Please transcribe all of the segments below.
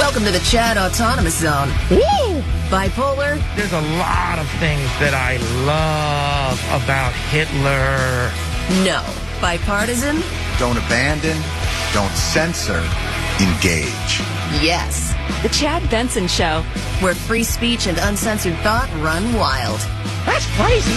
Welcome to the Chad Autonomous Zone. Woo! Bipolar? There's a lot of things that I love about Hitler. No. Bipartisan? Don't abandon, don't censor, engage. Yes. The Chad Benson Show. Where free speech and uncensored thought run wild. That's crazy.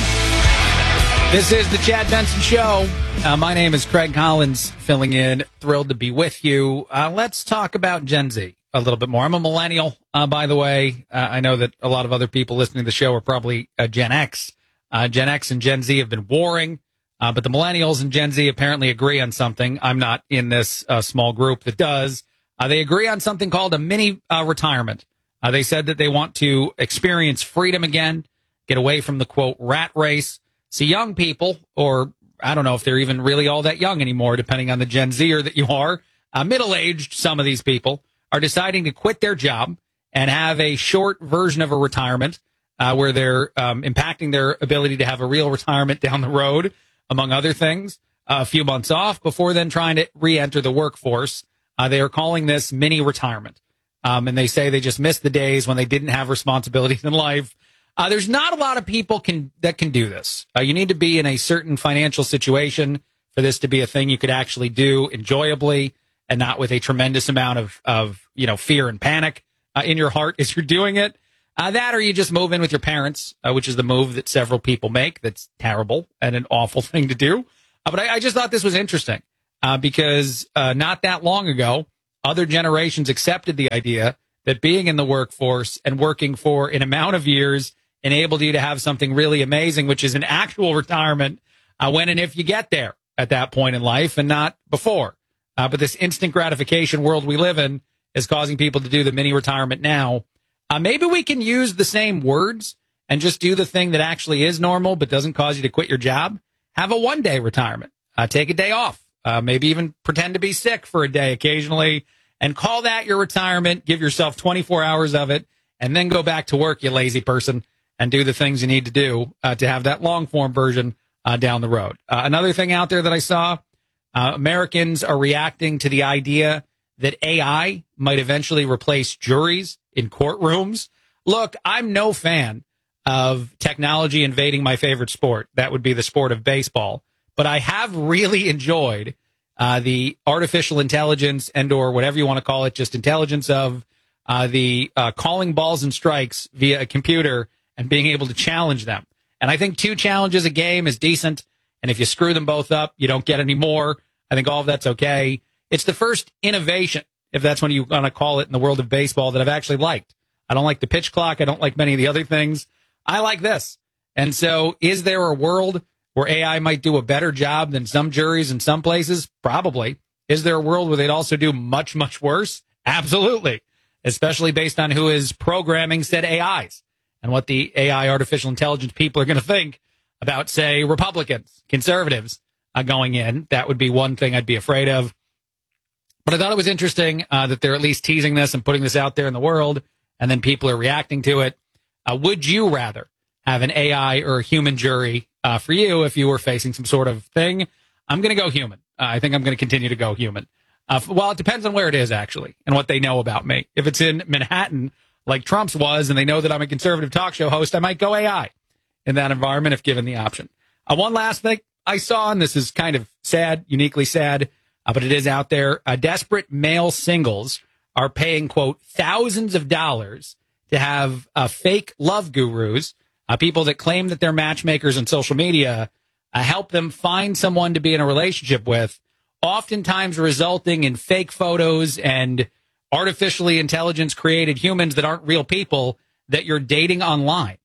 This is the Chad Benson Show. My name is Craig Collins, filling in. Thrilled to be with you. Let's talk about Gen Z a little bit more. I'm a millennial, by the way. I know that a lot of other people listening to the show are probably Gen X. Gen X and Gen Z have been warring, but the millennials and Gen Z apparently agree on something. I'm not in this small group that does. They agree on something called a mini retirement. They said that they want to experience freedom again, get away from the, quote, rat race. See, young people, or I don't know if they're even really all that young anymore, depending on the Gen Zer that you are, middle-aged, some of these people, are deciding to quit their job and have a short version of a retirement where they're impacting their ability to have a real retirement down the road, among other things, a few months off before then trying to re-enter the workforce. They are calling this mini retirement. And they say they just missed the days when they didn't have responsibilities in life. There's not a lot of people that can do this. You need to be in a certain financial situation for this to be a thing you could actually do enjoyably and not with a tremendous amount of fear and panic in your heart as you're doing it. That or you just move in with your parents, which is the move that several people make. That's terrible and an awful thing to do. But I just thought this was interesting because not that long ago, other generations accepted the idea that being in the workforce and working for an amount of years enabled you to have something really amazing, which is an actual retirement when and if you get there at that point in life and not before. But this instant gratification world we live in is causing people to do the mini retirement now. Maybe we can use the same words and just do the thing that actually is normal but doesn't cause you to quit your job. Have a one-day retirement. Take a day off. Maybe even pretend to be sick for a day occasionally and call that your retirement. Give yourself 24 hours of it and then go back to work, you lazy person, and do the things you need to do to have that long-form version down the road. Another thing out there that I saw, Americans are reacting to the idea that AI might eventually replace juries in courtrooms. Look, I'm no fan of technology invading my favorite sport. That would be the sport of baseball. But I have really enjoyed the artificial intelligence and or whatever you want to call it, just intelligence of the calling balls and strikes via a computer and being able to challenge them. And I think 2 challenges a game is decent. And if you screw them both up, you don't get any more. I think all of that's okay. It's the first innovation, if that's what you want to call it in the world of baseball, that I've actually liked. I don't like the pitch clock. I don't like many of the other things. I like this. And so is there a world where AI might do a better job than some juries in some places? Probably. Is there a world where they'd also do much, much worse? Absolutely. Especially based on who is programming said AIs and what the AI artificial intelligence people are going to think about, say, Republicans, conservatives going in. That would be one thing I'd be afraid of. But I thought it was interesting that they're at least teasing this and putting this out there in the world, and then people are reacting to it. Would you rather have an AI or a human jury for you if you were facing some sort of thing? I'm going to go human. I think I'm going to continue to go human. Well, it depends on where it is, actually, and what they know about me. If it's in Manhattan, like Trump's was, and they know that I'm a conservative talk show host, I might go AI in that environment if given the option. One last thing I saw, and this is kind of sad, uniquely sad, but it is out there. Desperate male singles are paying, quote, thousands of dollars to have fake love gurus, people that claim that they're matchmakers on social media, help them find someone to be in a relationship with, oftentimes resulting in fake photos and artificially intelligence created humans that aren't real people that you're dating online.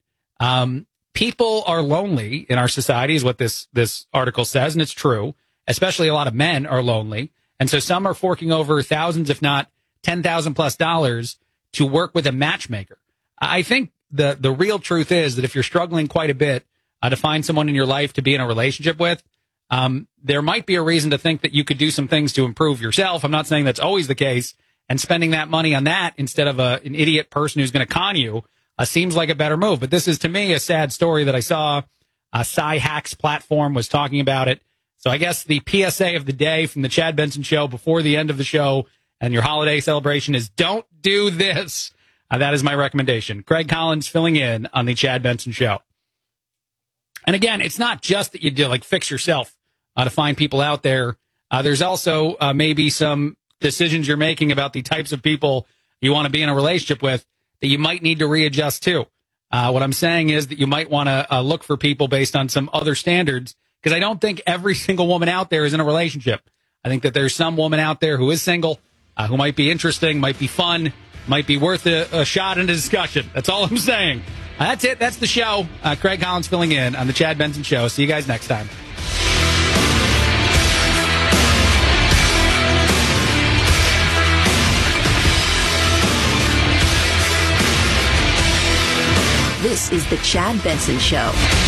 People are lonely in our society is what this article says, and it's true. Especially a lot of men are lonely. And so some are forking over thousands, if not $10,000 plus to work with a matchmaker. I think the real truth is that if you're struggling quite a bit to find someone in your life to be in a relationship with, there might be a reason to think that you could do some things to improve yourself. I'm not saying that's always the case. And spending that money on that instead of an idiot person who's going to con you seems like a better move. But this is, to me, a sad story that I saw. Sci-Hacks platform was talking about it. So I guess the PSA of the day from the Chad Benson Show before the end of the show and your holiday celebration is don't do this. That is my recommendation. Craig Collins filling in on the Chad Benson Show. And again, it's not just that you do like fix yourself to find people out there. There's also maybe some decisions you're making about the types of people you want to be in a relationship with that you might need to readjust to. What I'm saying is that you might want to look for people based on some other standards, because I don't think every single woman out there is in a relationship. I think that there's some woman out there who is single, who might be interesting, might be fun, might be worth a shot in a discussion. That's all I'm saying. That's it. That's the show. Craig Collins filling in on the Chad Benson Show. See you guys next time. This is the Chad Benson Show.